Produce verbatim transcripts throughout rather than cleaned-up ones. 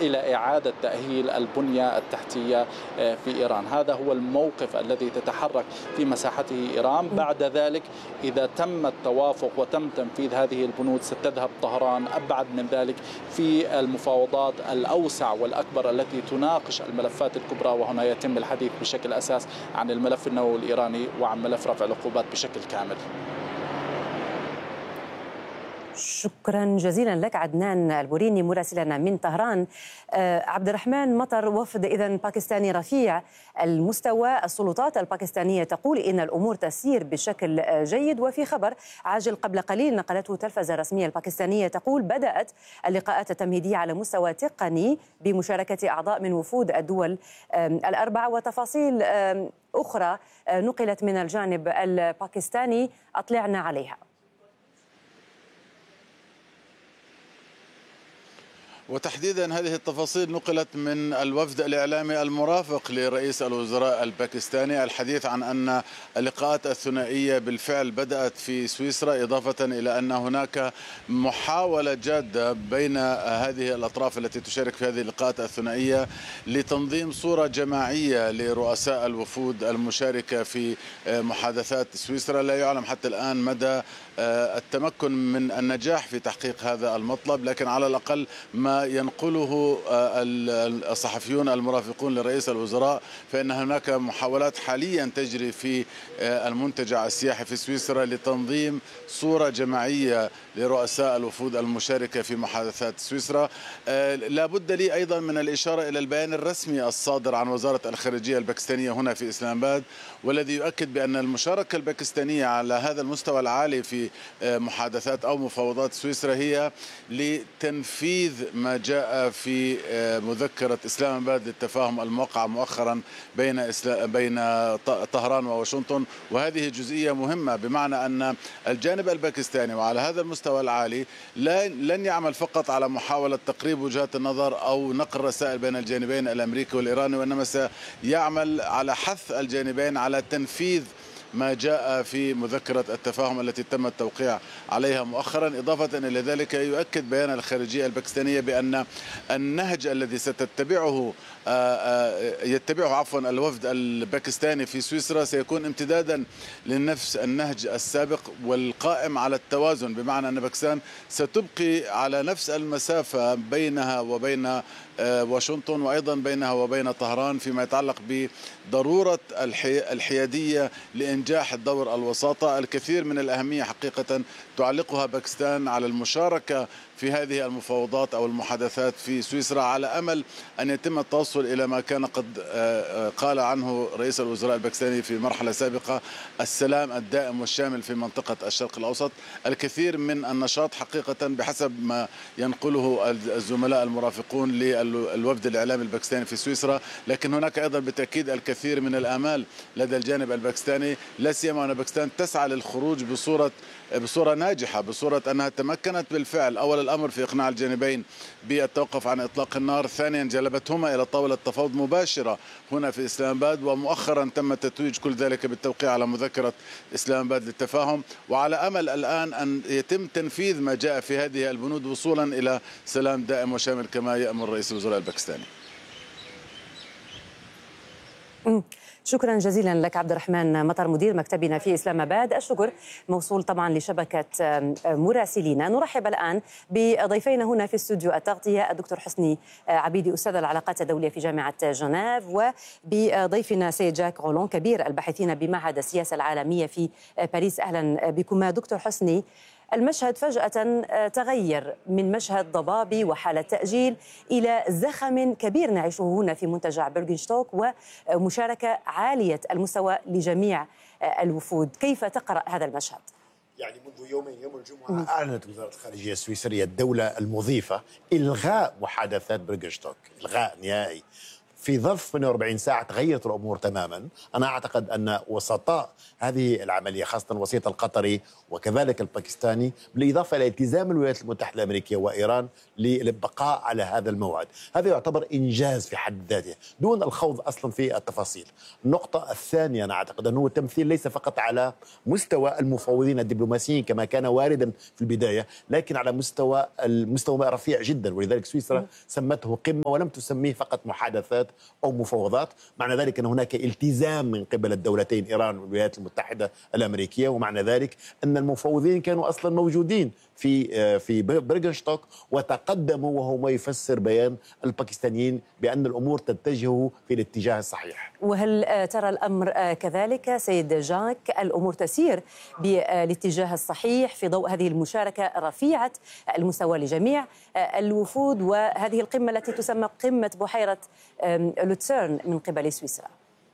إلى إعادة تأهيل البنية التحتية في إيران. هذا هو الموقف الذي تتحرك في مساحته إيران. بعد ذلك إذا تم التوافق وتم تنفيذ هذه البنود ستذهب طهران أبعد من ذلك في المفاوضات الأوسع والأكبر التي تناقش الملفات الكبرى، وهنا يتم الحديث بشكل أساس عن الملف النووي الإيراني وعن ملف رفع العقوبات بشكل كامل. شكرا جزيلا لك عدنان البوريني مراسلنا من طهران. عبد الرحمن مطر، وفد إذن باكستاني رفيع المستوى، السلطات الباكستانية تقول إن الأمور تسير بشكل جيد. وفي خبر عاجل قبل قليل نقلته التلفزة الرسمية الباكستانية تقول بدأت اللقاءات التمهيدية على مستوى تقني بمشاركة أعضاء من وفود الدول الأربعة. وتفاصيل أخرى نقلت من الجانب الباكستاني أطلعنا عليها. وتحديدا هذه التفاصيل نقلت من الوفد الإعلامي المرافق لرئيس الوزراء الباكستاني، الحديث عن أن اللقاءات الثنائية بالفعل بدأت في سويسرا، إضافة إلى أن هناك محاولة جادة بين هذه الأطراف التي تشارك في هذه اللقاءات الثنائية لتنظيم صورة جماعية لرؤساء الوفود المشاركة في محادثات سويسرا. لا يعلم حتى الآن مدى التمكن من النجاح في تحقيق هذا المطلب، لكن على الأقل ما ينقله الصحفيون المرافقون لرئيس الوزراء فإن هناك محاولات حاليا تجري في المنتجع السياحي في سويسرا لتنظيم صورة جماعية لرؤساء الوفود المشاركة في محادثات سويسرا. لا بد لي أيضا من الإشارة إلى البيان الرسمي الصادر عن وزارة الخارجية الباكستانية هنا في إسلام آباد، والذي يؤكد بأن المشاركة الباكستانية على هذا المستوى العالي في محادثات أو مفاوضات سويسرا هي لتنفيذ ما جاء في مذكرة إسلام آباد للتفاهم الموقعة مؤخرا بين بين طهران وواشنطن. وهذه جزئية مهمة، بمعنى أن الجانب الباكستاني وعلى هذا المستوى العالي لن يعمل فقط على محاولة تقريب وجهات النظر أو نقل رسائل بين الجانبين الأمريكي والإيراني، وإنما سيعمل على حث الجانبين على تنفيذ ما جاء في مذكرة التفاهم التي تم التوقيع عليها مؤخرا. إضافة إلى ذلك يؤكد بيان الخارجية الباكستانية بأن النهج الذي ستتبعه يتبعه عفوا الوفد الباكستاني في سويسرا سيكون امتدادا لنفس النهج السابق والقائم على التوازن، بمعنى أن باكستان ستبقي على نفس المسافة بينها وبين واشنطن وأيضا بينها وبين طهران فيما يتعلق بضرورة الحيادية لإنجاح الدور الوساطة. الكثير من الأهمية حقيقة تعلقها باكستان على المشاركة في هذه المفاوضات أو المحادثات في سويسرا، على أمل أن يتم التوصل إلى ما كان قد قال عنه رئيس الوزراء الباكستاني في مرحلة سابقة: السلام الدائم والشامل في منطقة الشرق الأوسط. الكثير من النشاط حقيقة بحسب ما ينقله الزملاء المرافقون للوفد الإعلامي الباكستاني في سويسرا، لكن هناك أيضا بالتأكيد الكثير من الآمال لدى الجانب الباكستاني، لا سيما أن باكستان تسعى للخروج بصورة بصورة ناجحة، بصورة أنها تمكنت بالفعل أول الأمر في إقناع الجانبين بالتوقف عن إطلاق النار، ثانيا جلبتهما إلى طاولة تفاوض مباشرة هنا في إسلام آباد، ومؤخرا تم تتويج كل ذلك بالتوقيع على مذكرة إسلام آباد للتفاهم، وعلى أمل الآن أن يتم تنفيذ ما جاء في هذه البنود وصولا إلى سلام دائم وشامل كما يأمر رئيس الوزراء الباكستاني. شكرا جزيلا لك عبد الرحمن مطر مدير مكتبنا في إسلام آباد. الشكر موصول طبعا لشبكة مراسلينا. نرحب الآن بضيفينا هنا في استوديو التغطية: الدكتور حسني عبيدي أستاذ العلاقات الدولية في جامعة جنيف، وبضيفنا سيد جاك غولون كبير الباحثين بمعهد السياسة العالمية في باريس. أهلا بكما. دكتور حسني، المشهد فجأة تغير من مشهد ضبابي وحالة تأجيل إلى زخم كبير نعيشه هنا في منتجع بيرغنشتوك ومشاركة عالية المستوى لجميع الوفود. كيف تقرأ هذا المشهد؟ يعني منذ يومين، يوم الجمعة أعلنت وزارة الخارجية السويسرية الدولة المضيفة إلغاء محادثات بيرغنشتوك، إلغاء نهائي. في ظرف ثمانية وأربعين ساعة تغيرت الأمور تماما. أنا أعتقد أن وسطاء هذه العملية خاصة الوسيط القطري وكذلك الباكستاني، بالإضافة إلى التزام الولايات المتحدة الأمريكية وإيران للبقاء على هذا الموعد، هذا يعتبر إنجاز في حد ذاته دون الخوض أصلا في التفاصيل. النقطة الثانية أنا أعتقد أنه التمثيل ليس فقط على مستوى المفوضين الدبلوماسيين كما كان واردا في البداية، لكن على مستوى المستوى رفيع جدا، ولذلك سويسرا سمته قمة ولم تسميه فقط محادثات أو مفاوضات. معنى ذلك أن هناك التزام من قبل الدولتين إيران والولايات المتحدة الأمريكية، ومعنى ذلك أن المفوضين كانوا أصلا موجودين في في برغنشتوك وتقدموا، وهو ما يفسر بيان الباكستانيين بأن الأمور تتجه في الاتجاه الصحيح. وهل ترى الأمر كذلك سيد جاك؟ الأمور تسير بالاتجاه الصحيح في ضوء هذه المشاركة رفيعة المستوى لجميع الوفود وهذه القمة التي تسمى قمة بحيرة لوتسيرن من قبل سويسرا؟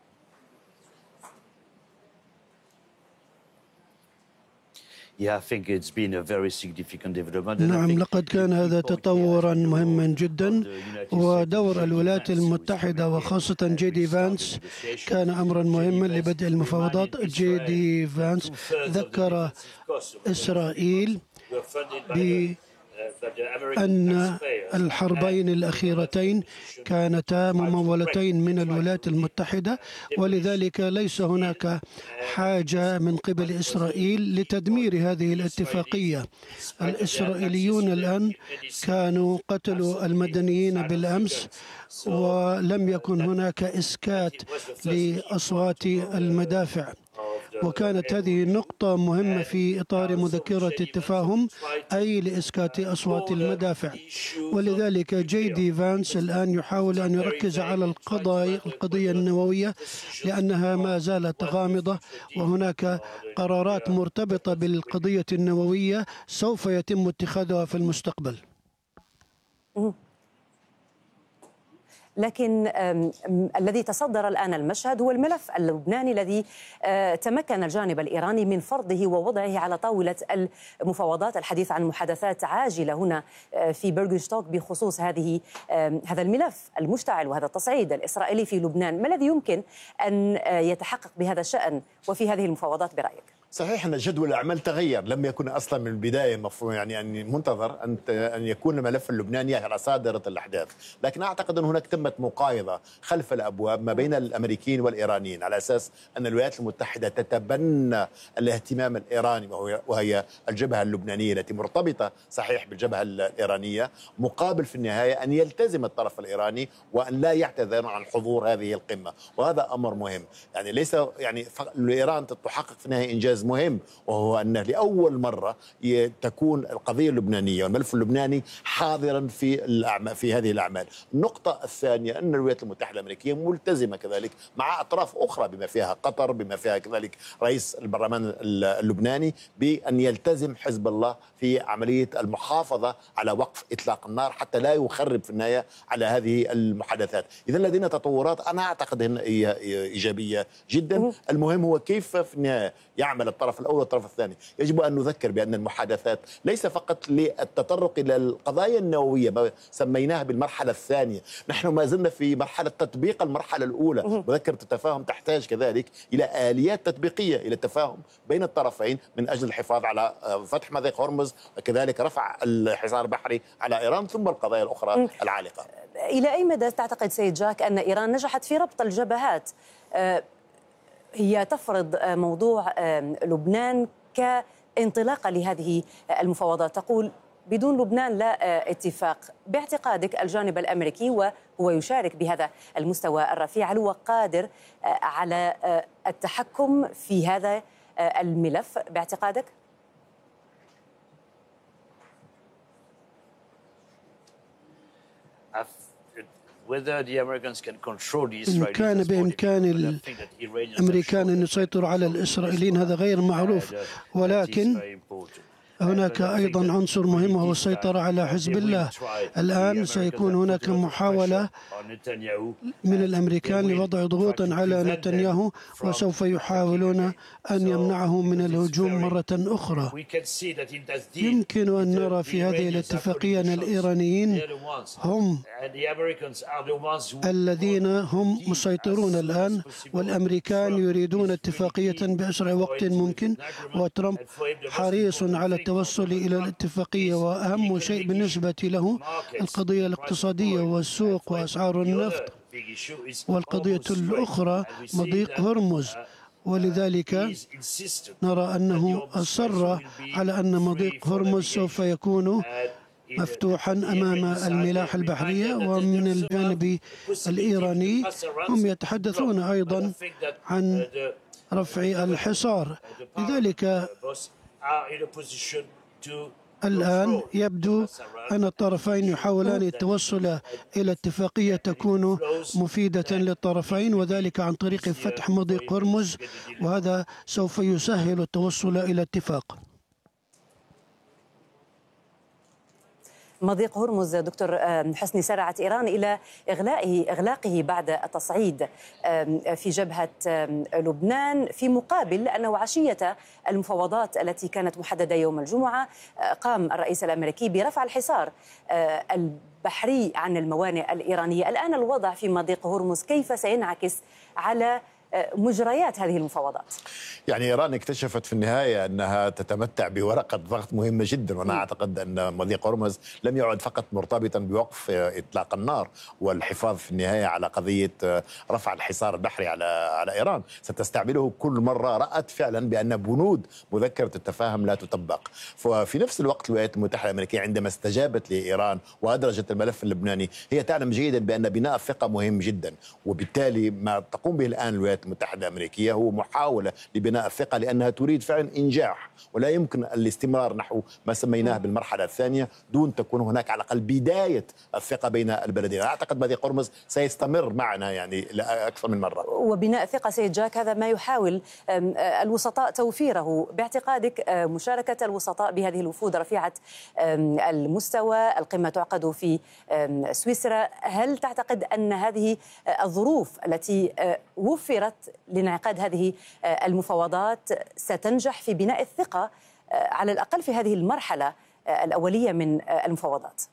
نعم، لقد كان هذا تطورا مهما جدا، ودور الولايات المتحدة وخاصة جي دي فانس كان أمرا مهما لبدء المفاوضات. جي دي فانس ذكر إسرائيل بأن الحربين الأخيرتين كانتا ممولتين من الولايات المتحدة، ولذلك ليس هناك حاجة من قبل إسرائيل لتدمير هذه الاتفاقية. الإسرائيليون الآن كانوا قتلوا المدنيين بالأمس، ولم يكن هناك إسكات لأصوات المدافع، وكانت هذه نقطة مهمة في إطار مذكرة التفاهم، أي لإسكات أصوات المدافع. ولذلك جي دي فانس الآن يحاول أن يركز على القضايا القضية النووية لأنها ما زالت غامضة، وهناك قرارات مرتبطة بالقضية النووية سوف يتم اتخاذها في المستقبل. لكن الذي تصدر الآن المشهد هو الملف اللبناني الذي تمكن الجانب الإيراني من فرضه ووضعه على طاولة المفاوضات. الحديث عن محادثات عاجلة هنا في برغنشتوك بخصوص هذه هذا الملف المشتعل وهذا التصعيد الإسرائيلي في لبنان. ما الذي يمكن أن يتحقق بهذا الشأن وفي هذه المفاوضات برأيك؟ صحيح أن جدول الأعمال تغير، لم يكن أصلا من البداية مفروض يعني أن منتظر أن أن يكون الملف اللبناني على صادرة الأحداث، لكن أعتقد أن هناك تمت مقايضة خلف الأبواب ما بين الأمريكيين والإيرانيين على أساس أن الولايات المتحدة تتبنى الاهتمام الإيراني وهي الجبهة اللبنانية التي مرتبطة صحيح بالجبهة الإيرانية، مقابل في النهاية أن يلتزم الطرف الإيراني وأن لا يعتذر عن حضور هذه القمة، وهذا أمر مهم. يعني ليس يعني إيران تحقق في النهاية إنجاز مهم، وهو أن لأول مرة تكون القضية اللبنانية والملف اللبناني حاضرا في الأعمال في هذه الأعمال. النقطة الثانية أن الولايات المتحدة الأمريكية ملتزمة كذلك مع أطراف أخرى بما فيها قطر، بما فيها كذلك رئيس البرلمان اللبناني، بأن يلتزم حزب الله في عملية المحافظة على وقف إطلاق النار حتى لا يخرب في النهاية على هذه المحادثات. إذا لدينا تطورات أنا أعتقد أنها إيجابية جدا. المهم هو كيف في النهاية يعمل الطرف الأول والطرف الثاني. يجب أن نذكر بأن المحادثات ليس فقط للتطرق إلى القضايا النووية ما سميناها بالمرحلة الثانية، نحن ما زلنا في مرحلة تطبيق المرحلة الأولى. مذكرة التفاهم تحتاج كذلك إلى آليات تطبيقية إلى التفاهم بين الطرفين من أجل الحفاظ على فتح مضيق هرمز وكذلك رفع الحصار البحري على إيران ثم القضايا الأخرى العالقة. إلى أي مدى تعتقد سيد جاك أن إيران نجحت في ربط الجبهات؟ هي تفرض موضوع لبنان كانطلاقة لهذه المفاوضات، تقول بدون لبنان لا اتفاق. باعتقادك الجانب الأمريكي وهو يشارك بهذا المستوى الرفيع هل هو قادر على التحكم في هذا الملف باعتقادك؟ إن كان بإمكان الأمريكان أن يسيطروا على الإسرائيليين هذا غير معروف، ولكن هناك أيضا عنصر مهم وهو السيطرة على حزب الله. الآن سيكون هناك محاولة من الأمريكان لوضع ضغوط على نتنياهو، وسوف يحاولون أن يمنعه من الهجوم مرة أخرى. يمكن أن نرى في هذه الاتفاقية أن الإيرانيين هم الذين هم مسيطرون الآن، والأمريكان يريدون اتفاقية بأسرع وقت ممكن، وترامب حريص على التوصل إلى الاتفاقية، وأهم شيء بالنسبة له القضية الاقتصادية والسوق وأسعار النفط. والقضية الأخرى مضيق هرمز، ولذلك نرى أنه أصر على أن مضيق هرمز سوف يكون مفتوحا أمام الملاحة البحرية. ومن الجانب الإيراني هم يتحدثون أيضا عن رفع الحصار. لذلك الآن يبدو أن الطرفين يحاولان التوصل إلى اتفاقية تكون مفيدة للطرفين، وذلك عن طريق فتح مضيق هرمز، وهذا سوف يسهل التوصل إلى اتفاق. مضيق هرمز دكتور حسني، سارعت إيران إلى إغلاقه إغلاقه بعد التصعيد في جبهة لبنان، في مقابل أنه عشية المفاوضات التي كانت محددة يوم الجمعة قام الرئيس الأمريكي برفع الحصار البحري عن الموانئ الإيرانية. الآن الوضع في مضيق هرمز كيف سينعكس على مجريات هذه المفاوضات؟ يعني إيران اكتشفت في النهاية أنها تتمتع بورقة ضغط مهمة جدا، وأنا أعتقد أن مضيق هرمز لم يعد فقط مرتبطا بوقف إطلاق النار والحفاظ في النهاية على قضية رفع الحصار البحري على على إيران، ستستعمله كل مرة رأت فعلا بأن بنود مذكرة التفاهم لا تطبق. ففي نفس الوقت الولايات المتحدة الأمريكية عندما استجابت لإيران وأدرجت الملف اللبناني، هي تعلم جيدا بأن بناء الثقة مهم جدا، وبالتالي ما تقوم به الآن الولايات المتحدة الأمريكية هو محاولة لبناء الثقة، لأنها تريد فعلا إنجاح، ولا يمكن الاستمرار نحو ما سميناه بالمرحلة الثانية دون تكون هناك على الأقل بداية الثقة بين البلدين. أعتقد مضيق هرمز سيستمر معنا يعني أكثر من مرة. وبناء ثقة سيد جاك هذا ما يحاول الوسطاء توفيره. باعتقادك مشاركة الوسطاء بهذه الوفود رفيعة المستوى، القمة تعقد في سويسرا، هل تعتقد أن هذه الظروف التي وفرت لانعقاد هذه المفاوضات ستنجح في بناء الثقة على الأقل في هذه المرحلة الأولية من المفاوضات؟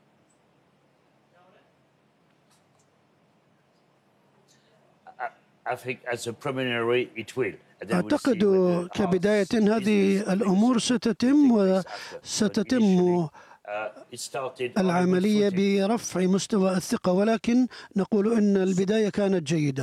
أعتقد كبداية هذه الأمور ستتم، وستتم العملية برفع مستوى الثقة، ولكن نقول أن البداية كانت جيدة.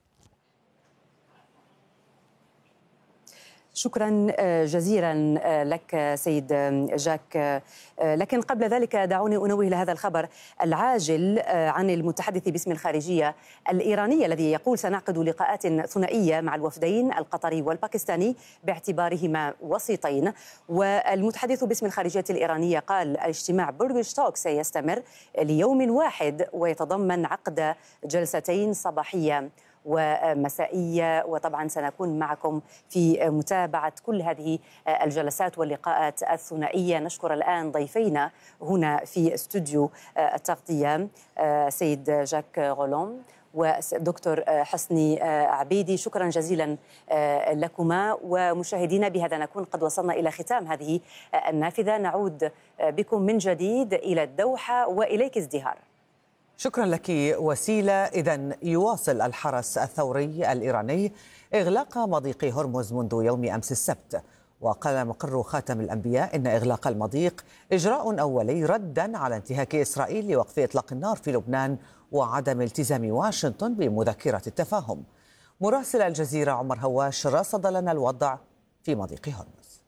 شكرا جزيلا لك سيد جاك. لكن قبل ذلك دعوني أنوه لهذا الخبر العاجل عن المتحدث باسم الخارجية الإيرانية الذي يقول سنعقد لقاءات ثنائية مع الوفدين القطري والباكستاني باعتبارهما وسيطين. والمتحدث باسم الخارجية الإيرانية قال الاجتماع بورغشتوك سيستمر ليوم واحد ويتضمن عقد جلستين صباحية ومسائية، وطبعا سنكون معكم في متابعة كل هذه الجلسات واللقاءات الثنائية. نشكر الآن ضيفينا هنا في استوديو التغطية سيد جاك غولوم ودكتور حسني عبيدي، شكرا جزيلا لكما. ومشاهدينا بهذا نكون قد وصلنا إلى ختام هذه النافذة، نعود بكم من جديد إلى الدوحة وإليك ازدهار. شكرا لك وسيلة. إذن يواصل الحرس الثوري الإيراني إغلاق مضيق هرمز منذ يوم أمس السبت، وقال مقر خاتم الأنبياء إن إغلاق المضيق إجراء أولي ردا على انتهاك إسرائيل لوقف إطلاق النار في لبنان وعدم التزام واشنطن بمذكرة التفاهم. مراسل الجزيرة عمر هواش رصد لنا الوضع في مضيق هرمز.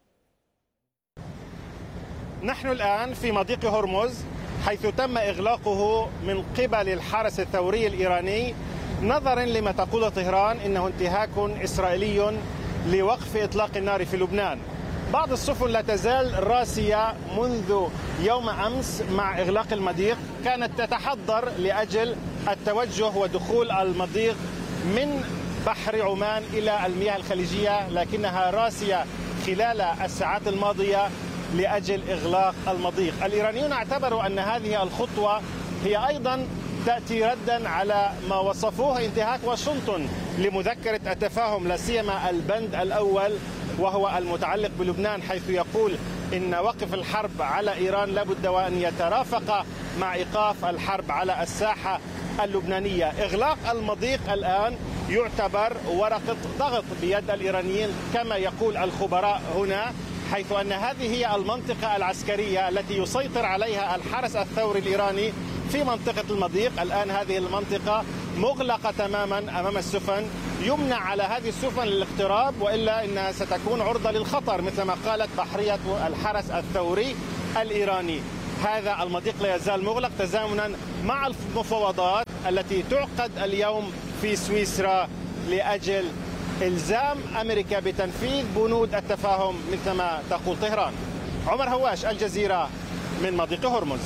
نحن الآن في مضيق هرمز حيث تم إغلاقه من قبل الحرس الثوري الإيراني نظرا لما تقول طهران إنه انتهاك إسرائيلي لوقف إطلاق النار في لبنان. بعض السفن لا تزال راسية منذ يوم أمس مع إغلاق المضيق، كانت تتحضر لأجل التوجه ودخول المضيق من بحر عمان إلى المياه الخليجية، لكنها راسية خلال الساعات الماضية لأجل إغلاق المضيق. الإيرانيون اعتبروا أن هذه الخطوة هي أيضا تأتي ردا على ما وصفوه انتهاك واشنطن لمذكرة التفاهم، لا سيما البند الأول وهو المتعلق بلبنان، حيث يقول إن وقف الحرب على إيران لابد وأن يترافق مع إيقاف الحرب على الساحة اللبنانية. إغلاق المضيق الآن يعتبر ورقة ضغط بيد الإيرانيين كما يقول الخبراء هنا، حيث أن هذه هي المنطقة العسكرية التي يسيطر عليها الحرس الثوري الإيراني في منطقة المضيق. الآن هذه المنطقة مغلقة تماما أمام السفن، يمنع على هذه السفن الاقتراب وإلا إنها ستكون عرضة للخطر مثلما قالت بحرية الحرس الثوري الإيراني. هذا المضيق لا يزال مغلق تزامنا مع المفاوضات التي تعقد اليوم في سويسرا لأجل إلزام أمريكا بتنفيذ بنود التفاهم مثلما تقول طهران. عمر هواش، الجزيرة، من مضيق هرمز.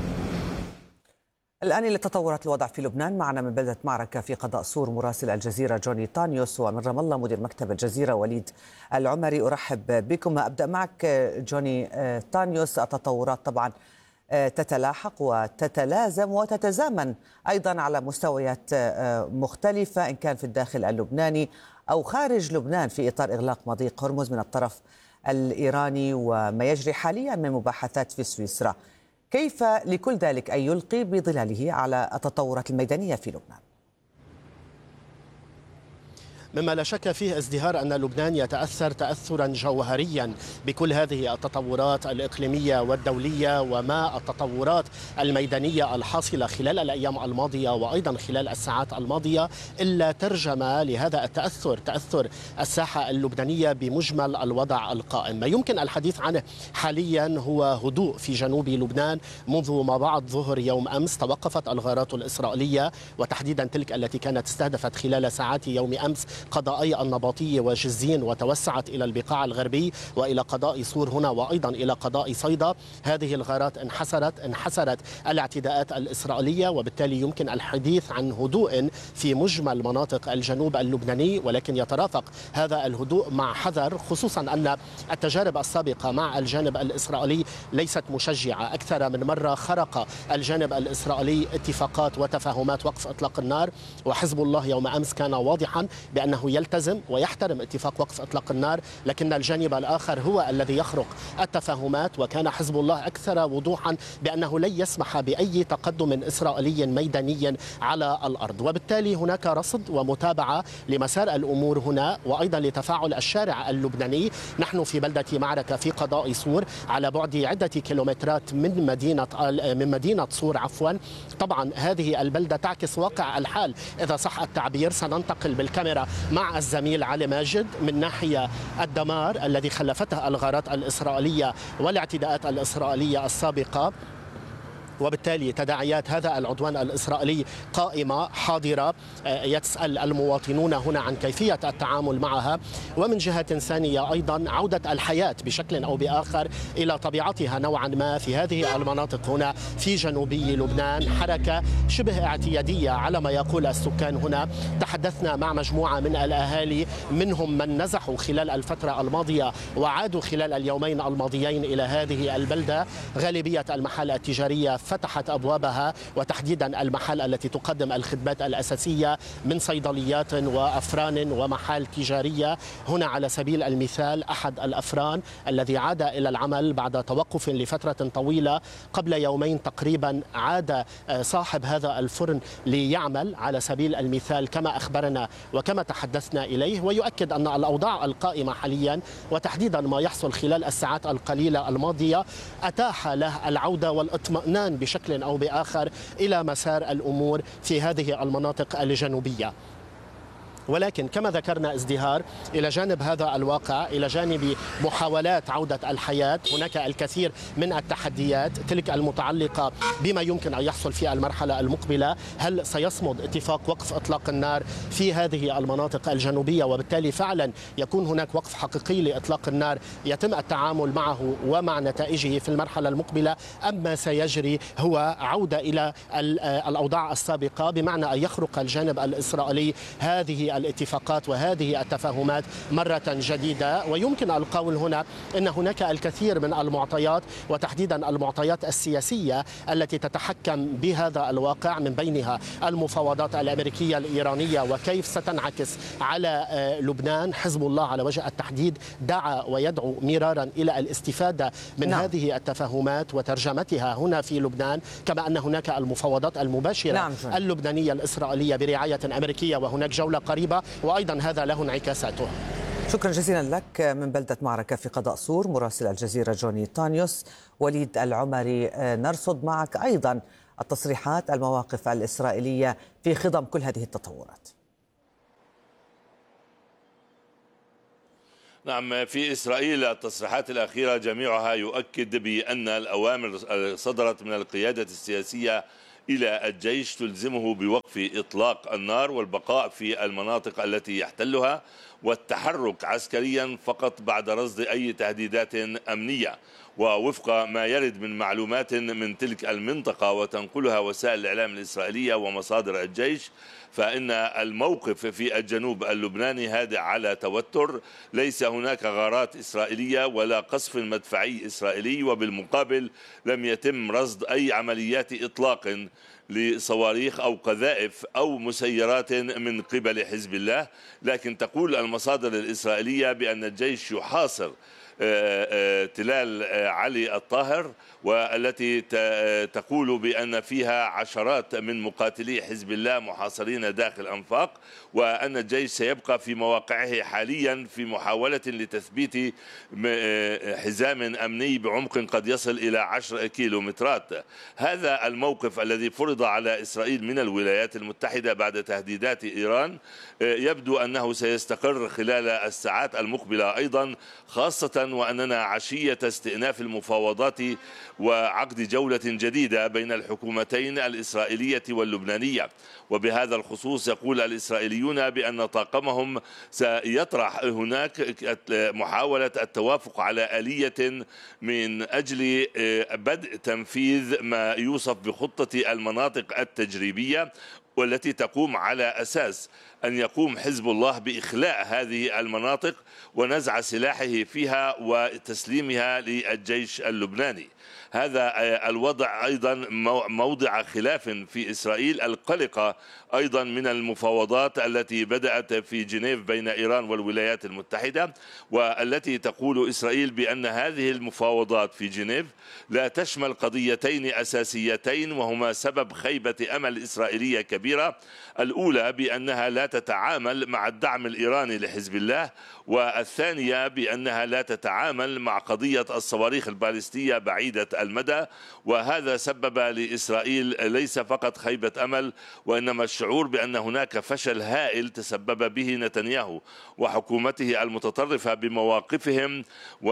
الآن إلى تطورات الوضع في لبنان. معنا من بلدة معركة في قضاء سور مراسل الجزيرة جوني تانيوس، ومن رام الله مدير مكتب الجزيرة وليد العمري. أرحب بكم. أبدأ معك جوني تانيوس. التطورات طبعا تتلاحق وتتلازم وتتزامن أيضا على مستويات مختلفة، إن كان في الداخل اللبناني أو خارج لبنان، في إطار إغلاق مضيق هرمز من الطرف الإيراني وما يجري حاليا من مباحثات في سويسرا. كيف لكل ذلك أن يلقي بظلاله على التطورات الميدانية في لبنان؟ مما لا شك فيه ازدهار أن لبنان يتأثر تأثرا جوهريا بكل هذه التطورات الإقليمية والدولية وما التطورات الميدانية الحاصلة خلال الأيام الماضية وأيضا خلال الساعات الماضية، إلا ترجم لهذا التأثر تأثر الساحة اللبنانية بمجمل الوضع القائم. ما يمكن الحديث عنه حاليا هو هدوء في جنوب لبنان منذ ما بعد ظهر يوم أمس. توقفت الغارات الإسرائيلية وتحديدا تلك التي كانت استهدفت خلال ساعات يوم أمس قضائي النباطية وجزين وتوسعت إلى البقاع الغربي وإلى قضاء صور هنا وأيضا إلى قضاء صيدا. هذه الغارات انحسرت انحسرت الاعتداءات الإسرائيلية، وبالتالي يمكن الحديث عن هدوء في مجمل مناطق الجنوب اللبناني، ولكن يترافق هذا الهدوء مع حذر، خصوصا أن التجارب السابقة مع الجانب الإسرائيلي ليست مشجعة. أكثر من مرة خرق الجانب الإسرائيلي اتفاقات وتفاهمات وقف إطلاق النار، وحزب الله يوم أمس كان واضحا بأنه يلتزم ويحترم اتفاق وقف إطلاق النار، لكن الجانب الآخر هو الذي يخرق التفاهمات. وكان حزب الله أكثر وضوحا بأنه لن يسمح بأي تقدم إسرائيلي ميداني على الأرض، وبالتالي هناك رصد ومتابعة لمسار الأمور هنا وأيضا لتفاعل الشارع اللبناني. نحن في بلدة معركة في قضاء صور على بعد عدة كيلومترات من مدينة من مدينة صور عفوا. طبعا هذه البلدة تعكس واقع الحال إذا صح التعبير. سننتقل بالكاميرا مع الزميل علي ماجد من ناحية الدمار الذي خلفتها الغارات الإسرائيلية والاعتداءات الإسرائيلية السابقة، وبالتالي تداعيات هذا العدوان الإسرائيلي قائمة حاضرة. يسأل المواطنون هنا عن كيفية التعامل معها، ومن جهة ثانية أيضا عودة الحياة بشكل أو بآخر إلى طبيعتها نوعا ما في هذه المناطق هنا في جنوبي لبنان. حركة شبه اعتيادية على ما يقول السكان هنا. تحدثنا مع مجموعة من الأهالي، منهم من نزحوا خلال الفترة الماضية وعادوا خلال اليومين الماضيين إلى هذه البلدة. غالبية المحال التجارية فتحت أبوابها، وتحديدا المحال التي تقدم الخدمات الأساسية من صيدليات وأفران ومحال تجارية. هنا على سبيل المثال أحد الأفران الذي عاد إلى العمل بعد توقف لفترة طويلة قبل يومين تقريبا، عاد صاحب هذا الفرن ليعمل على سبيل المثال كما أخبرنا وكما تحدثنا إليه، ويؤكد أن الأوضاع القائمة حاليا وتحديدا ما يحصل خلال الساعات القليلة الماضية أتاح له العودة والاطمئنان بشكل أو بآخر إلى مسار الأمور في هذه المناطق الجنوبية. ولكن كما ذكرنا ازدهار إلى جانب هذا الواقع، إلى جانب محاولات عودة الحياة، هناك الكثير من التحديات، تلك المتعلقة بما يمكن أن يحصل في المرحلة المقبلة. هل سيصمد اتفاق وقف إطلاق النار في هذه المناطق الجنوبية، وبالتالي فعلا يكون هناك وقف حقيقي لإطلاق النار يتم التعامل معه ومع نتائجه في المرحلة المقبلة، أم ما سيجري هو عودة إلى الأوضاع السابقة، بمعنى أن يخرق الجانب الإسرائيلي هذه هذه الاتفاقات وهذه التفاهمات مرة جديدة. ويمكن القول هنا أن هناك الكثير من المعطيات وتحديدا المعطيات السياسية التي تتحكم بهذا الواقع، من بينها المفاوضات الأمريكية الإيرانية وكيف ستنعكس على لبنان. حزب الله على وجه التحديد دعا ويدعو مرارا إلى الاستفادة من نعم. هذه التفاهمات وترجمتها هنا في لبنان، كما أن هناك المفاوضات المباشرة نعم. اللبنانية الإسرائيلية برعاية أمريكية، وهناك جولة قريبة وأيضا هذا له انعكاساته. شكرا جزيلا لك من بلدة معركة في قضاء سور مراسل الجزيرة جوني تانيوس. وليد العمري، نرصد معك أيضا التصريحات المواقف الإسرائيلية في خضم كل هذه التطورات. نعم، في إسرائيل التصريحات الأخيرة جميعها يؤكد بأن الأوامر صدرت من القيادة السياسية إلى الجيش تلزمه بوقف إطلاق النار والبقاء في المناطق التي يحتلها والتحرك عسكريا فقط بعد رصد أي تهديدات أمنية. ووفق ما يرد من معلومات من تلك المنطقة وتنقلها وسائل الإعلام الإسرائيلية ومصادر الجيش، فإن الموقف في الجنوب اللبناني هادئ على توتر، ليس هناك غارات إسرائيلية ولا قصف مدفعي إسرائيلي، وبالمقابل لم يتم رصد أي عمليات إطلاق لصواريخ أو قذائف أو مسيرات من قبل حزب الله. لكن تقول المصادر الإسرائيلية بأن الجيش يحاصر تلال علي الطاهر، والتي تقول بأن فيها عشرات من مقاتلي حزب الله محاصرين داخل أنفاق، وأن الجيش سيبقى في مواقعه حاليا في محاولة لتثبيت حزام أمني بعمق قد يصل إلى عشر كيلومترات. هذا الموقف الذي فرض على إسرائيل من الولايات المتحدة بعد تهديدات إيران يبدو أنه سيستقر خلال الساعات المقبلة أيضا، خاصة وأننا عشية استئناف المفاوضات وعقد جولة جديدة بين الحكومتين الإسرائيلية واللبنانية. وبهذا الخصوص يقول الإسرائيليون بأن طاقمهم سيطرح هناك محاولة التوافق على آلية من أجل بدء تنفيذ ما يوصف بخطة المناطق التجريبية، والتي تقوم على أساس أن يقوم حزب الله بإخلاء هذه المناطق ونزع سلاحه فيها وتسليمها للجيش اللبناني. هذا الوضع أيضا موضع خلاف في إسرائيل القلقة أيضا من المفاوضات التي بدأت في جنيف بين إيران والولايات المتحدة، والتي تقول إسرائيل بأن هذه المفاوضات في جنيف لا تشمل قضيتين أساسيتين وهما سبب خيبة أمل إسرائيلية كبيرة. الأولى بأنها لا تتعامل مع الدعم الإيراني لحزب الله، والثانية بأنها لا تتعامل مع قضية الصواريخ البالستية بعيدة المدى. وهذا سبب لإسرائيل ليس فقط خيبة أمل، وإنما الشعور بأن هناك فشل هائل تسبب به نتنياهو وحكومته المتطرفة بمواقفهم،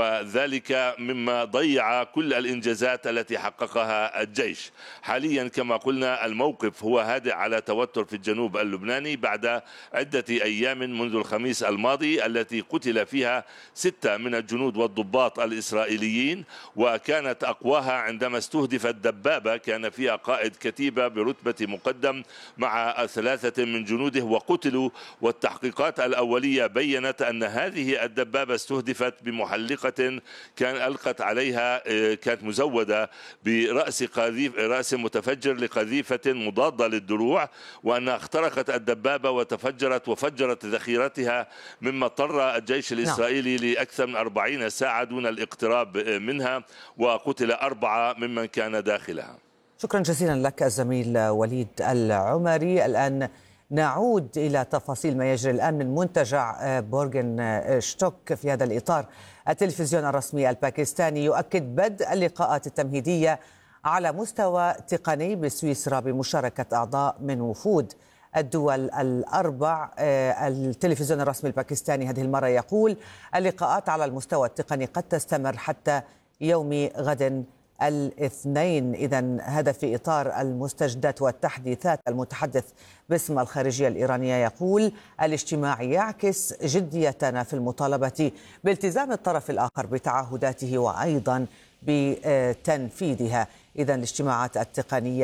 وذلك مما ضيع كل الإنجازات التي حققها الجيش. حاليا كما قلنا الموقف هو هادئ على توتر في الجنوب اللبناني بعد عدة أيام منذ الخميس الماضي التي قتل فيها ستة من الجنود والضباط الإسرائيليين، وكانت أقواها عندما استهدفت دبابة كان فيها قائد كتيبة برتبة مقدم مع ثلاثة من جنوده وقتلوا. والتحقيقات الأولية بيّنت أن هذه الدبابة استهدفت بمحلقة كان ألقت عليها كانت مزودة برأس قذيف رأس متفجر لقذيفة مضادة للدروع، وأنها اخترقت الدبابة وتفجرت وفجرت ذخيرتها، مما اضطر الجيش الإسرائيلي لأكثر من أربعين ساعة دون الاقتراب منها، وقتل أربعة ممن كان داخلها. شكرا جزيلا لك الزميل وليد العمري. الآن نعود إلى تفاصيل ما يجري الآن من منتجع بورغن شتوك. في هذا الإطار التلفزيون الرسمي الباكستاني يؤكد بدء اللقاءات التمهيدية على مستوى تقني بسويسرا بمشاركة أعضاء من وفود الدول الأربع. التلفزيون الرسمي الباكستاني هذه المرة يقول اللقاءات على المستوى التقني قد تستمر حتى يوم غد الاثنين. إذن هذا في إطار المستجدات والتحديثات. المتحدث باسم الخارجية الإيرانية يقول الاجتماع يعكس جديتنا في المطالبة بالتزام الطرف الآخر بتعهداته وأيضا بتنفيذها. إذن الاجتماعات التقنية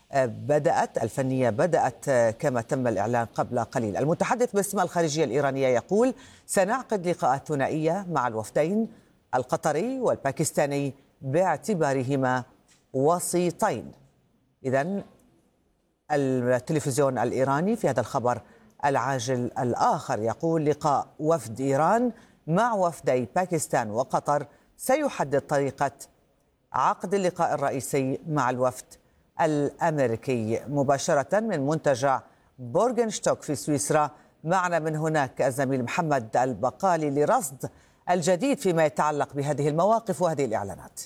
بدأت الفنية بدأت كما تم الإعلان قبل قليل. المتحدث باسم الخارجية الإيرانية يقول: سنعقد لقاءات ثنائية مع الوفدين القطري والباكستاني باعتبارهما وسيطين. إذن التلفزيون الإيراني في هذا الخبر العاجل الآخر يقول: لقاء وفد إيران مع وفدي باكستان وقطر سيحدد طريقة عقد اللقاء الرئيسي مع الوفد الأمريكي. مباشرة من منتجع بورغنشتوك في سويسرا معنا من هناك الزميل محمد البقالي لرصد الجديد فيما يتعلق بهذه المواقف وهذه الإعلانات.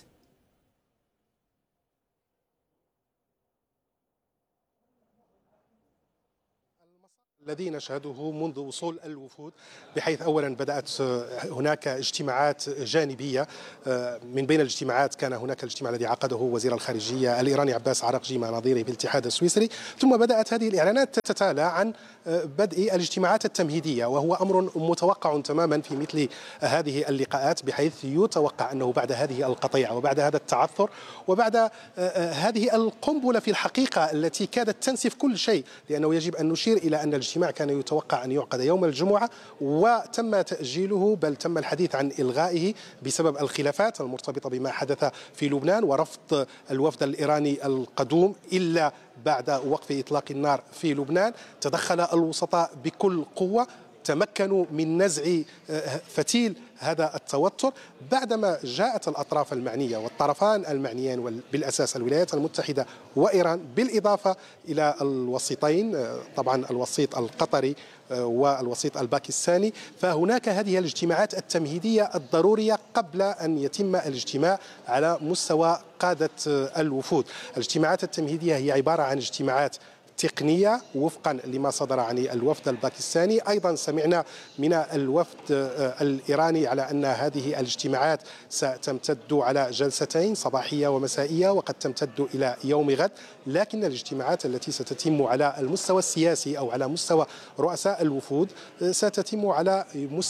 الذي نشهده منذ وصول الوفود، بحيث أولا بدأت هناك اجتماعات جانبية. من بين الاجتماعات كان هناك الاجتماع الذي عقده وزير الخارجية الإيراني عباس عراقجي مع نظيره بالاتحاد السويسري، ثم بدأت هذه الإعلانات تتتالى عن بدء الاجتماعات التمهيدية، وهو أمر متوقع تماما في مثل هذه اللقاءات، بحيث يتوقع أنه بعد هذه القطيعة وبعد هذا التعثر وبعد هذه القنبلة في الحقيقة التي كادت تنسف كل شيء، لأنه يجب أن نشير إلى أن الاجتماع كان يتوقع أن يعقد يوم الجمعة وتم تأجيله، بل تم الحديث عن إلغائه بسبب الخلافات المرتبطة بما حدث في لبنان ورفض الوفد الإيراني القدوم إلا بعد وقف إطلاق النار في لبنان. تدخل الوسطاء بكل قوة، تمكنوا من نزع فتيل هذا التوتر بعدما جاءت الأطراف المعنية والطرفان المعنيين بالأساس الولايات المتحدة وإيران، بالإضافة إلى الوسيطين، طبعا الوسيط القطري والوسيط الباكستاني. فهناك هذه الاجتماعات التمهيدية الضرورية قبل أن يتم الاجتماع على مستوى قادة الوفود. الاجتماعات التمهيدية هي عبارة عن اجتماعات تقنية وفقا لما صدر عن الوفد الباكستاني. أيضا سمعنا من الوفد الإيراني على أن هذه الاجتماعات ستمتد على جلستين صباحية ومسائية وقد تمتد إلى يوم غد، لكن الاجتماعات التي ستتم على المستوى السياسي أو على مستوى رؤساء الوفود ستتم على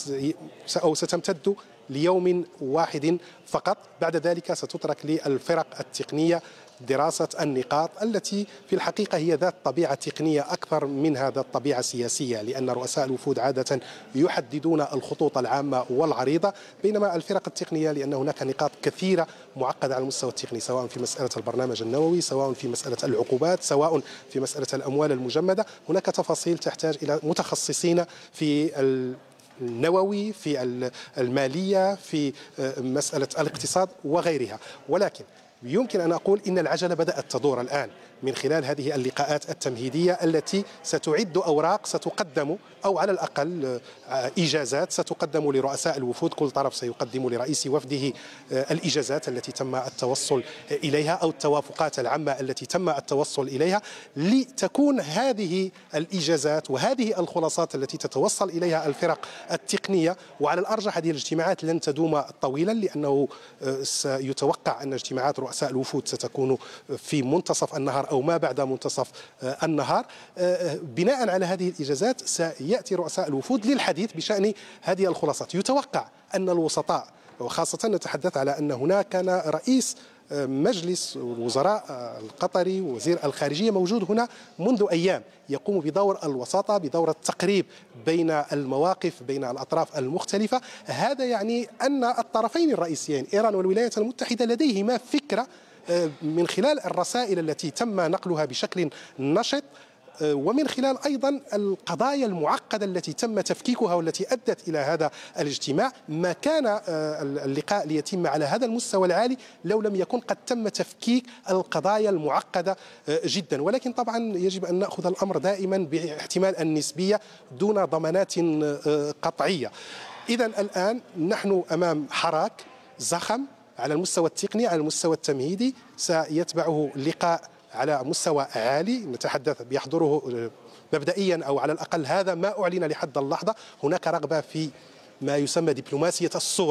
أو ستمتد ليوم واحد فقط. بعد ذلك ستترك للفرق التقنية دراسة النقاط التي في الحقيقة هي ذات طبيعة تقنية أكثر منها ذات طبيعة سياسية، لأن رؤساء الوفود عادة يحددون الخطوط العامة والعريضة، بينما الفرق التقنية لأن هناك نقاط كثيرة معقدة على المستوى التقني، سواء في مسألة البرنامج النووي، سواء في مسألة العقوبات، سواء في مسألة الأموال المجمدة. هناك تفاصيل تحتاج إلى متخصصين في النووي، في المالية، في مسألة الاقتصاد وغيرها. ولكن يمكن أن أقول إن العجلة بدأت تدور الآن من خلال هذه اللقاءات التمهيدية التي ستعد أوراق ستقدم، أو على الأقل إجازات ستقدم لرؤساء الوفود. كل طرف سيقدم لرئيس وفده الإجازات التي تم التوصل إليها أو التوافقات العامة التي تم التوصل إليها، لتكون هذه الإجازات وهذه الخلاصات التي تتوصل إليها الفرق التقنية. وعلى الأرجح هذه الاجتماعات لن تدوم طويلا، لأنه سيتوقع أن اجتماعات رؤساء الوفود ستكون في منتصف النهار أو ما بعد منتصف النهار. بناء على هذه الإجازات سيأتي رؤساء الوفود للحديث بشأن هذه الخلاصات. يتوقع أن الوسطاء، وخاصة نتحدث على أن هناك كان رئيس مجلس الوزراء القطري وزير الخارجية موجود هنا منذ أيام، يقوم بدور الوساطة، بدور التقريب بين المواقف بين الأطراف المختلفة. هذا يعني أن الطرفين الرئيسيين إيران والولايات المتحدة لديهما فكرة من خلال الرسائل التي تم نقلها بشكل نشط، ومن خلال أيضا القضايا المعقدة التي تم تفكيكها والتي أدت إلى هذا الاجتماع. ما كان اللقاء ليتم على هذا المستوى العالي لو لم يكن قد تم تفكيك القضايا المعقدة جدا. ولكن طبعا يجب أن نأخذ الأمر دائما باحتمال النسبية دون ضمانات قطعية. إذن الآن نحن أمام حراك زخم على المستوى التقني، على المستوى التمهيدي. سيتبعه لقاء على مستوى عالي نتحدث بيحضره مبدئيا أو على الأقل هذا ما أعلن لحد اللحظة. هناك رغبة في ما يسمى دبلوماسية الصورة،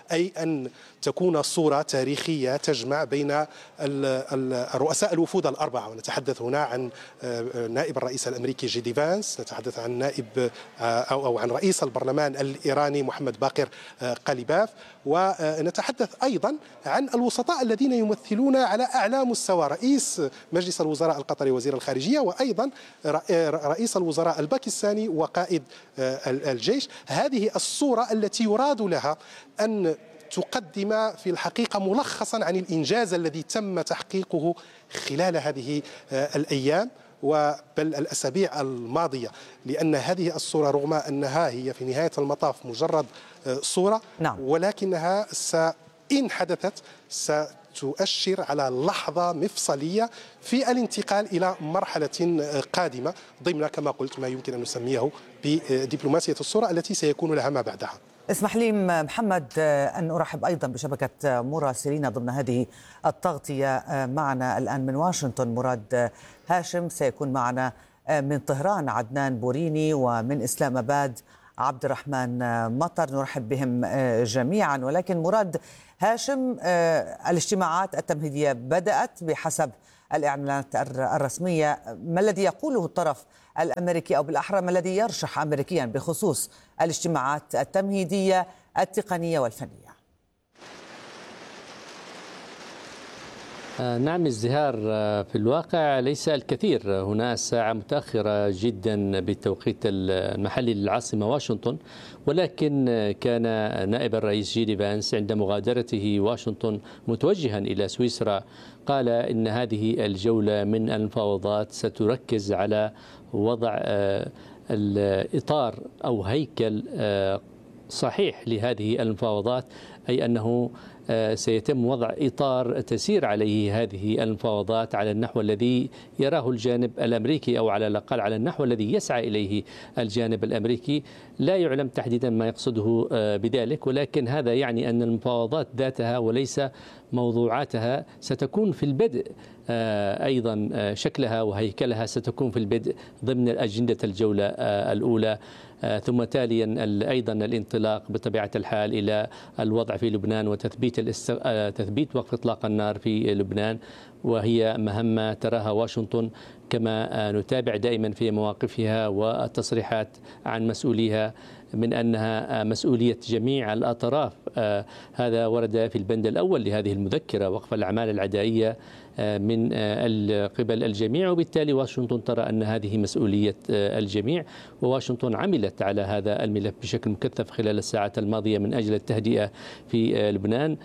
أي أن تكون صورة تاريخية تجمع بين الرؤساء الوفود الأربعة، ونتحدث هنا عن نائب الرئيس الأمريكي جي دي فانس، نتحدث عن نائب أو أو عن رئيس البرلمان الإيراني محمد باقر قليباف، ونتحدث أيضا عن الوسطاء الذين يمثلون على أعلى مستوى رئيس مجلس الوزراء القطري وزير الخارجية، وأيضا رئيس الوزراء الباكستاني وقائد الجيش. هذه الصورة التي يراد لها أن تقدم في الحقيقة ملخصا عن الإنجاز الذي تم تحقيقه خلال هذه الأيام وبل الأسابيع الماضية، لأن هذه الصورة رغم أنها هي في نهاية المطاف مجرد صورة، نعم. ولكنها إن حدثت ستؤشر على لحظة مفصلية في الانتقال إلى مرحلة قادمة ضمن كما قلت ما يمكن أن نسميه بدبلوماسية الصورة التي سيكون لها ما بعدها. اسمح لي محمد أن أرحب أيضا بشبكة مراسلين ضمن هذه التغطية. معنا الآن من واشنطن مراد هاشم، سيكون معنا من طهران عدنان بوريني، ومن إسلام آباد عبد الرحمن مطر. نرحب بهم جميعا. ولكن مراد هاشم، الاجتماعات التمهيدية بدأت بحسب الإعلانات الرسمية. ما الذي يقوله الطرف الأمريكي، أو بالأحرى ما الذي يرشح أمريكيا بخصوص الاجتماعات التمهيدية التقنية والفنية؟ نعم، ازدهار في الواقع ليس الكثير. هنا الساعة متأخرة جدا بالتوقيت المحلي للعاصمة واشنطن، ولكن كان نائب الرئيس جي دي فانس عند مغادرته واشنطن متوجها إلى سويسرا قال إن هذه الجولة من المفاوضات ستركز على وضع الإطار أو هيكل صحيح لهذه المفاوضات، أي أنه سيتم وضع إطار تسير عليه هذه المفاوضات على النحو الذي يراه الجانب الأمريكي، أو على الأقل على النحو الذي يسعى إليه الجانب الأمريكي. لا يعلم تحديدا ما يقصده بذلك، ولكن هذا يعني أن المفاوضات ذاتها وليس موضوعاتها ستكون في البدء أيضا شكلها وهيكلها ستكون في البدء ضمن أجندة الجولة الأولى، ثم تاليا أيضا الانطلاق بطبيعة الحال إلى الوضع في لبنان وتثبيت تثبيت وقف إطلاق النار في لبنان، وهي مهمة تراها واشنطن كما نتابع دائما في مواقفها والتصريحات عن مسؤوليها من أنها مسؤولية جميع الأطراف. هذا ورد في البند الأول لهذه المذكرة، وقف الأعمال العدائية من قبل الجميع، وبالتالي واشنطن ترى أن هذه مسؤولية الجميع، وواشنطن عملت على هذا الملف بشكل مكثف خلال الساعات الماضية من أجل التهدئة في لبنان،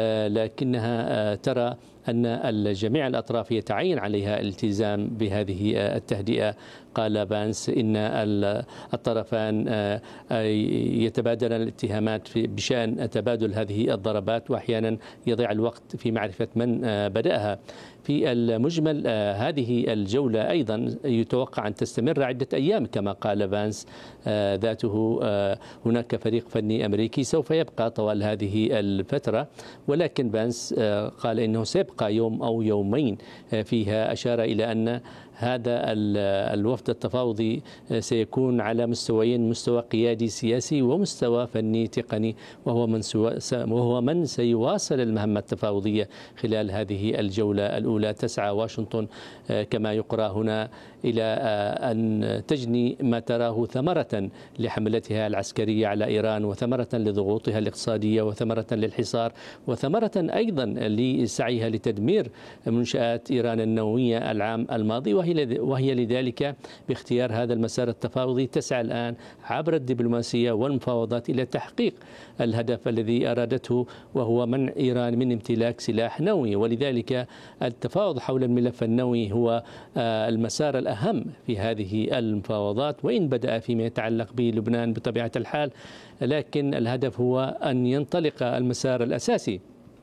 لكنها ترى أن جميع الأطراف يتعين عليها الالتزام بهذه التهدئة. قال فانس إن الطرفان يتبادلان الاتهامات بشأن تبادل هذه الضربات، وأحيانا يضيع الوقت في معرفة من بدأها. في المجمل هذه الجولة أيضا يتوقع أن تستمر عدة أيام كما قال فانس ذاته. هناك فريق فني أمريكي سوف يبقى طوال هذه الفترة، ولكن فانس قال إنه سيبقى يوم أو يومين فيها. أشار إلى أن هذا الوفد التفاوضي سيكون على مستويين، مستوى قيادي سياسي ومستوى فني تقني، وهو من وهو من سيواصل المهمة التفاوضية خلال هذه الجولة الأولى. تسعى واشنطن كما يقرأ هنا إلى أن تجني ما تراه ثمرة لحملتها العسكرية على إيران، وثمرة لضغوطها الاقتصادية، وثمرة للحصار، وثمرة أيضا لسعيها لتدمير منشآت إيران النووية العام الماضي، وهي وهي لذلك باختيار هذا المسار التفاوضي تسعى الآن عبر الدبلوماسية والمفاوضات إلى تحقيق الهدف الذي أرادته، وهو منع إيران من امتلاك سلاح نووي. ولذلك التفاوض حول الملف النووي هو المسار الأهم في هذه المفاوضات، وإن بدأ فيما يتعلق بلبنان بطبيعة الحال، لكن الهدف هو أن ينطلق المسار الأساسي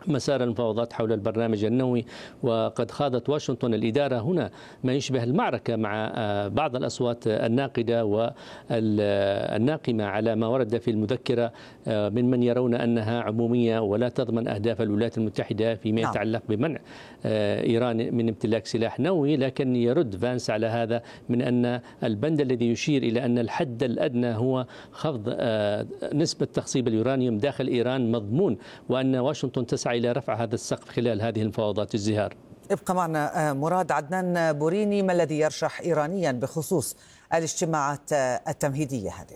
مسار المفاوضات حول البرنامج النووي، وقد خاضت واشنطن الإدارة هنا ما يشبه المعركة مع بعض الأصوات الناقدة والناقمة على ما ورد في المذكرة من من يرون أنها عمومية ولا تضمن أهداف الولايات المتحدة فيما يتعلق بمنع إيران من امتلاك سلاح نووي. لكن يرد فانس على هذا من أن البند الذي يشير إلى أن الحد الأدنى هو خفض نسبة تخصيب اليورانيوم داخل إيران مضمون، وأن واشنطن تسعى إلى رفع هذا السقف خلال هذه المفاوضات. الزهار. ابقى معنا مراد. عدنان بوريني، ما الذي يرشح إيرانيا بخصوص الاجتماعات التمهيدية هذه؟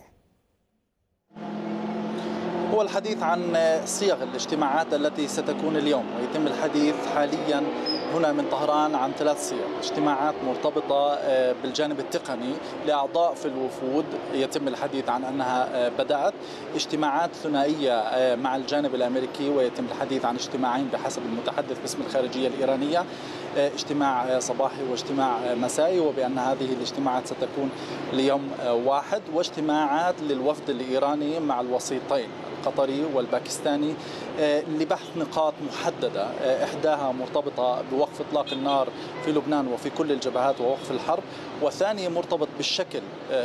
هو الحديث عن صيغ الاجتماعات التي ستكون اليوم، ويتم الحديث حاليا هنا من طهران عن ثلاث صيغ: اجتماعات مرتبطة بالجانب التقني لأعضاء في الوفود يتم الحديث عن أنها بدأت، اجتماعات ثنائية مع الجانب الأمريكي ويتم الحديث عن اجتماعين بحسب المتحدث باسم الخارجية الإيرانية، اجتماع صباحي واجتماع مسائي، وبأن هذه الاجتماعات ستكون ليوم واحد، واجتماعات للوفد الإيراني مع الوسيطين القطري والباكستاني لبحث نقاط محددة، إحداها مرتبطة بوقف إطلاق النار في لبنان وفي كل الجبهات ووقف الحرب، والثاني مرتبط بالشكل،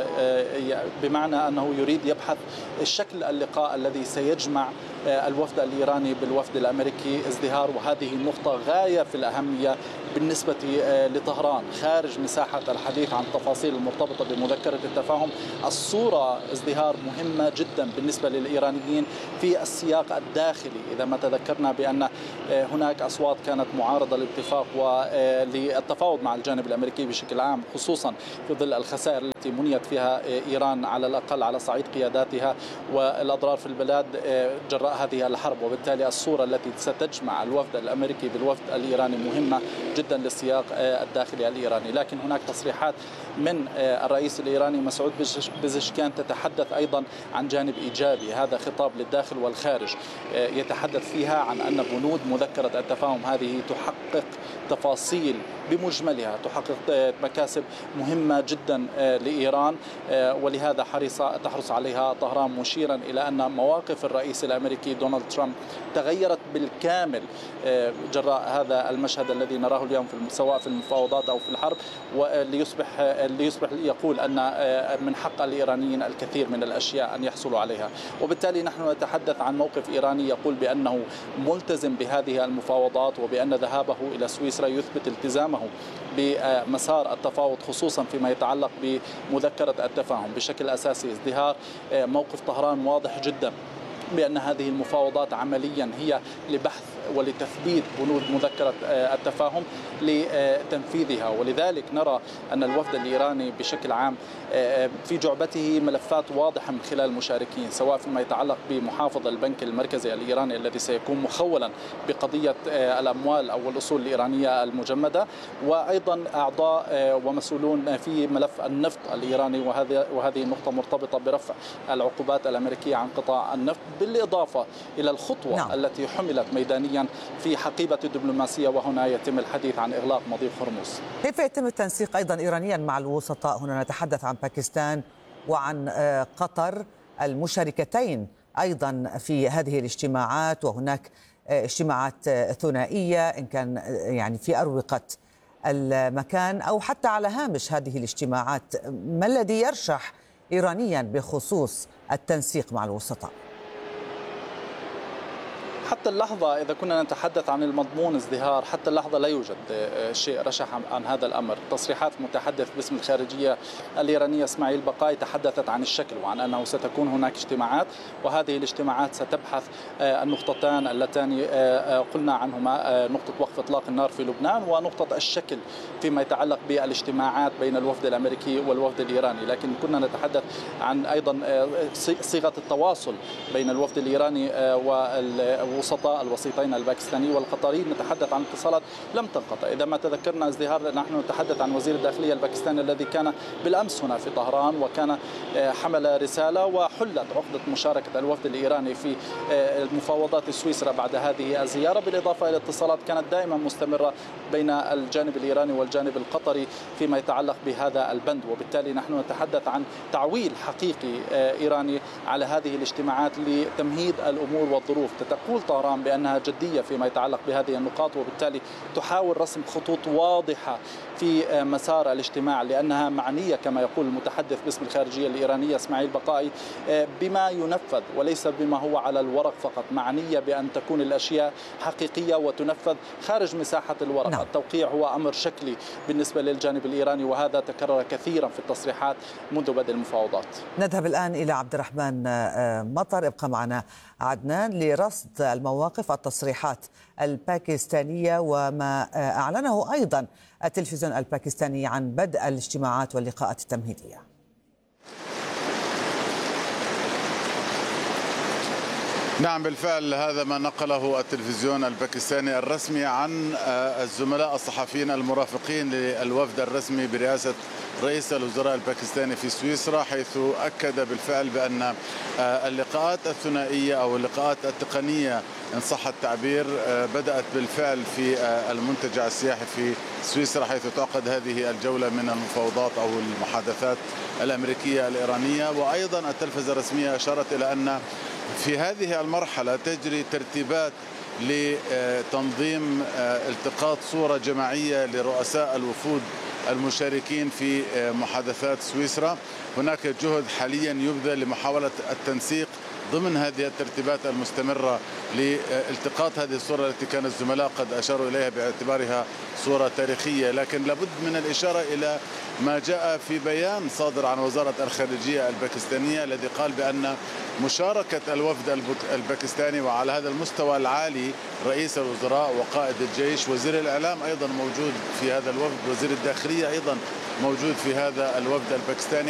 بمعنى أنه يريد يبحث الشكل اللقاء الذي سيجمع الوفد الإيراني بالوفد الأمريكي. ازدهار، وهذه النقطة غاية في الأهمية بالنسبة لطهران خارج مساحة الحديث عن التفاصيل المرتبطة بمذكرة التفاهم. الصورة ازدهار مهمة جدا بالنسبة للإيرانيين في السياق الداخلي، إذا ما تذكرنا بأن هناك أصوات كانت معارضة للاتفاق وللتفاوض مع الجانب الأمريكي بشكل عام، خصوصا في ظل الخسائر التي منيت فيها إيران على الأقل على صعيد قياداتها والأضرار في البلاد جراء هذه الحرب. وبالتالي الصورة التي ستجمع الوفد الأمريكي بالوفد الإيراني مهمة جدا للسياق الداخلي الإيراني. لكن هناك تصريحات من الرئيس الإيراني مسعود بزشكيان تتحدث أيضا عن جانب إيجابي، هذا خطاب للداخل والخارج، يتحدث فيها عن أن بنود مذكرة التفاهم هذه تحقق تفاصيل بمجملها، تحقق مكاسب مهمة جدا لإيران، ولهذا حرص تحرص عليها طهران، مشيرا إلى أن مواقف الرئيس الأمريكي دونالد ترامب تغيرت بالكامل جراء هذا المشهد الذي نراه اليوم في سواء في المفاوضات أو في الحرب، وليصبح ليصبح يقول أن من حق الإيرانيين الكثير من الأشياء أن يحصلوا عليها. وبالتالي نحن نتحدث عن موقف إيراني يقول بأنه ملتزم بهذه المفاوضات، وبأن ذهابه إلى سويسرا يثبت التزامه بمسار التفاوض، خصوصا فيما يتعلق بمذكرة التفاهم بشكل أساسي. ازدهار موقف طهران واضح جدا بأن هذه المفاوضات عمليا هي لبحث ولتثبيت بنود مذكرة التفاهم لتنفيذها، ولذلك نرى أن الوفد الإيراني بشكل عام في جعبته ملفات واضحة من خلال المشاركين، سواء فيما يتعلق بمحافظ البنك المركزي الإيراني الذي سيكون مخولا بقضية الأموال أو الأصول الإيرانية المجمدة، وأيضا أعضاء ومسؤولون في ملف النفط الإيراني، وهذه النقطة مرتبطة برفع العقوبات الأمريكية عن قطاع النفط، بالإضافة إلى الخطوة نعم. التي حملت ميدانيا في حقيبة الدبلوماسية، وهنا يتم الحديث عن إغلاق مضيق هرمز. كيف يتم التنسيق أيضا إيرانيا مع الوسطاء؟ هنا نتحدث عن باكستان وعن قطر المشاركتين أيضا في هذه الاجتماعات، وهناك اجتماعات ثنائية إن كان يعني في أروقة المكان أو حتى على هامش هذه الاجتماعات. ما الذي يرشح إيرانيا بخصوص التنسيق مع الوسطاء؟ حتى اللحظة إذا كنا نتحدث عن المضمون ازدهار، حتى اللحظة لا يوجد شيء رشح عن هذا الأمر. تصريحات متحدث باسم الخارجية الإيرانية إسماعيل بقاي تحدثت عن الشكل وعن أنه ستكون هناك اجتماعات، وهذه الاجتماعات ستبحث النقطتان اللتان قلنا عنهما، نقطة وقف إطلاق النار في لبنان ونقطة الشكل فيما يتعلق بالاجتماعات بين الوفد الأمريكي والوفد الإيراني. لكن كنا نتحدث عن أيضا صيغة التواصل بين الوفد الإيراني والوسطاء الوسيطين الباكستاني والقطري. نتحدث عن اتصالات لم تنقطع. إذا ما تذكرنا ازدهار، نحن نتحدث عن وزير الداخلية الباكستاني الذي كان بالأمس هنا في طهران، وكان حمل رسالة وحلت عقدة مشاركة الوفد الإيراني في المفاوضات سويسرا بعد هذه الزيارة، بالإضافة إلى اتصالات كانت دائما مستمرة بين الجانب الإيراني والجانب القطري فيما يتعلق بهذا البند. وبالتالي نحن نتحدث عن تعويل حقيقي إيراني على هذه الاجتماعات لتمهيد الأمور والظروف. تقول طهران بأنها جدية فيما يتعلق بهذه النقاط، وبالتالي تحاول رسم خطوط واضحة في مسار الاجتماع، لأنها معنية كما يقول المتحدث باسم الخارجية الإيرانية إسماعيل بقائي بما ينفذ وليس بما هو على الورق فقط، معنية بأن تكون الأشياء حقيقية وتنفذ خارج مساحة الورق. نعم. التوقيع هو أمر شكلي بالنسبة للجانب الإيراني، وهذا تكرر كثيرا في التصريحات منذ بدء المفاوضات. نذهب الآن إلى عبد الرحمن مطر. ابقى معنا عدنان لرصد المواقف، التصريحات الباكستانية وما أعلنه أيضا التلفزيون الباكستاني عن بدء الاجتماعات واللقاءات التمهيدية. نعم بالفعل هذا ما نقله التلفزيون الباكستاني الرسمي عن الزملاء الصحفيين المرافقين للوفد الرسمي برئاسة رئيس الوزراء الباكستاني في سويسرا، حيث أكد بالفعل بأن اللقاءات الثنائية أو اللقاءات التقنية إن صح التعبير بدأت بالفعل في المنتجع السياحي في سويسرا، حيث تعقد هذه الجولة من المفاوضات أو المحادثات الأمريكية الإيرانية. وأيضا التلفزة الرسمية أشارت إلى أن في هذه المرحلة تجري ترتيبات لتنظيم التقاط صورة جماعية لرؤساء الوفود المشاركين في محادثات سويسرا. هناك جهد حاليا يبذل لمحاولة التنسيق ضمن هذه الترتيبات المستمرة لالتقاط هذه الصورة التي كان الزملاء قد أشاروا إليها باعتبارها صورة تاريخية. لكن لابد من الإشارة إلى ما جاء في بيان صادر عن وزارة الخارجية الباكستانية الذي قال بأن مشاركة الوفد الباكستاني وعلى هذا المستوى العالي رئيس الوزراء وقائد الجيش، وزير الإعلام أيضا موجود في هذا الوفد، وزير الداخلية أيضا موجود في هذا الوفد الباكستاني،